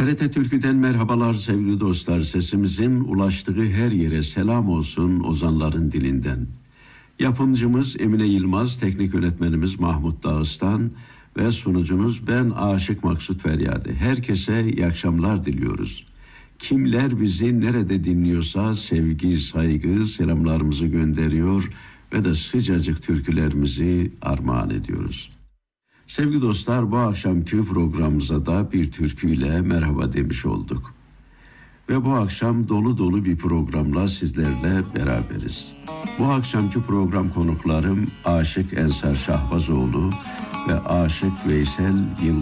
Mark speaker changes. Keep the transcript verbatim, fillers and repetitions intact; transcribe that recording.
Speaker 1: T R T Türkü'den merhabalar sevgili dostlar. Sesimizin ulaştığı her yere selam olsun ozanların dilinden. Yapımcımız Emine Yılmaz, teknik yönetmenimiz Mahmut Dağıstan ve sunucunuz ben Aşık Maksut Feryadi. Herkese iyi akşamlar diliyoruz. Kimler bizi nerede dinliyorsa sevgi, saygı, selamlarımızı gönderiyor ve de sıcacık türkülerimizi armağan ediyoruz. Sevgili dostlar, bu akşamki programımıza da bir türküyle merhaba demiş olduk. Ve bu akşam dolu dolu bir programla sizlerle beraberiz. Bu akşamki program konuklarım Aşık Ensar Şahbazoğlu ve Aşık Veysel Yıldız.